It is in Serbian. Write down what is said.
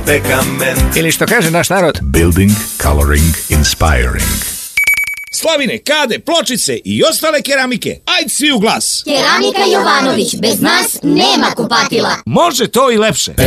Bekament. Ili što kaže naš narod, Building, coloring, inspiring. Slavine, kade, pločice i ostale keramike. Ajd svi u glas. Keramika Jovanović, bez nas nema kupatila. Može to i lepše.